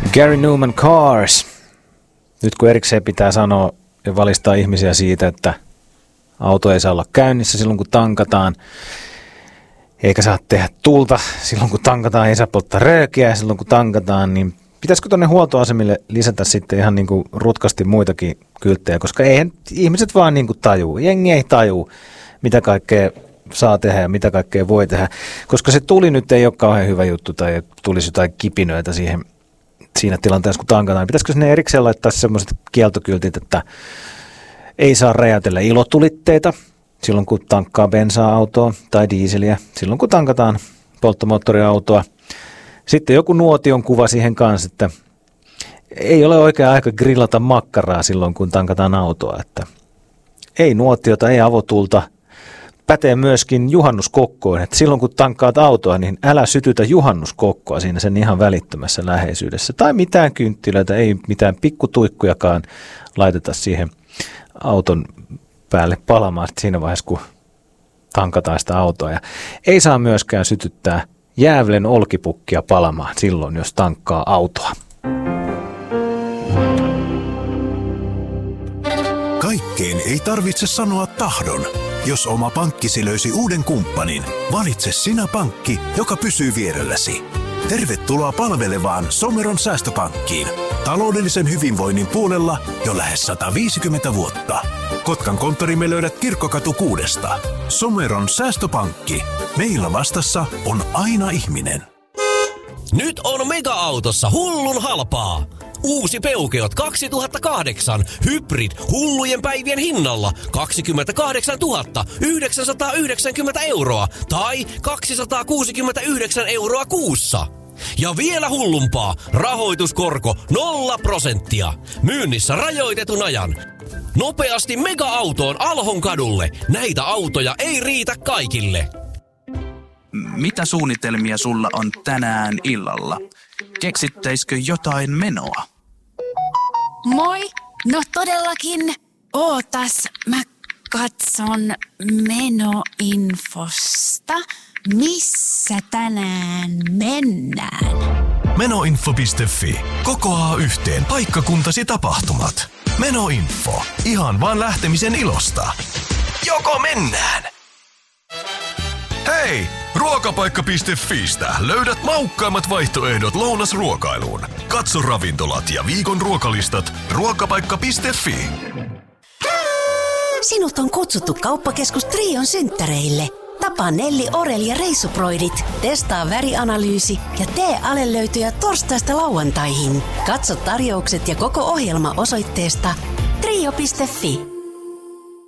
Gary Numan Cars. Nyt kun erikseen pitää sanoa ja valistaa ihmisiä siitä, että auto ei saa olla käynnissä silloin kun tankataan, eikä saa tehdä tulta silloin kun tankataan, ei saa polttaa röökiä silloin kun tankataan, niin pitäisikö tuonne huoltoasemille lisätä sitten ihan niin kuin rutkasti muitakin kylttejä, koska eihän ihmiset vaan niin kuin tajuu, jengi ei tajuu, mitä kaikkea saa tehdä ja mitä kaikkea voi tehdä, koska se tuli nyt ei ole kauhean hyvä juttu tai tulisi jotain kipinöitä siinä tilanteessa, kun tankataan. Pitäisikö sinne erikseen laittaa sellaiset kieltokyltit, että ei saa räjäytellä ilotulitteita silloin, kun tankkaa bensa-autoa tai diiseliä, silloin kun tankataan polttomoottoriautoa. Sitten joku nuotion kuva siihen kanssa, että ei ole oikea aika grillata makkaraa silloin, kun tankataan autoa. Että ei nuotiota, ei avotulta. Pätee myöskin juhannuskokkoon, että silloin kun tankkaat autoa, niin älä sytytä juhannuskokkoa siinä sen ihan välittömässä läheisyydessä. Tai mitään kynttilöitä, ei mitään pikkutuikkujakaan laiteta siihen auton päälle palamaan siinä vaiheessa, kun tankataan sitä autoa. Ja ei saa myöskään sytyttää jäävelen olkipukkia palamaan silloin, jos tankkaa autoa. Kaikkeen ei tarvitse sanoa tahdon. Jos oma pankkisi löysi uuden kumppanin, valitse sinä pankki, joka pysyy vierelläsi. Tervetuloa palvelevaan Someron säästöpankkiin. Taloudellisen hyvinvoinnin puolella jo lähes 150 vuotta. Kotkan konttorimme löydät Kirkkokatu 6. Someron säästöpankki. Meillä vastassa on aina ihminen. Nyt on Mega-autossa hullun halpaa. Uusi Peugeot 2008 Hybrid hullujen päivien hinnalla 28 990 € tai 269 € kuussa. Ja vielä hullumpaa, rahoituskorko 0%. Myynnissä rajoitetun ajan. Nopeasti Mega-autoon Alhon kadulle. Näitä autoja ei riitä kaikille. Mitä suunnitelmia sulla on tänään illalla? Keksittäisikö jotain menoa? Moi! No todellakin. Ootas, mä katson menoinfosta. Missä tänään mennään? Menoinfo.fi. Kokoaa yhteen paikkakuntasi tapahtumat. Menoinfo. Ihan vaan lähtemisen ilosta. Joko mennään? Hei! Ruokapaikka.fiistä löydät maukkaimmat vaihtoehdot lounasruokailuun. Katso ravintolat ja viikon ruokalistat ruokapaikka.fi. Sinut on kutsuttu kauppakeskus Trion synttäreille. Tapaa Nelli Orel ja reissuproidit, testaa värianalyysi ja tee alelöytyjä torstaista lauantaihin. Katso tarjoukset ja koko ohjelma osoitteesta trio.fi.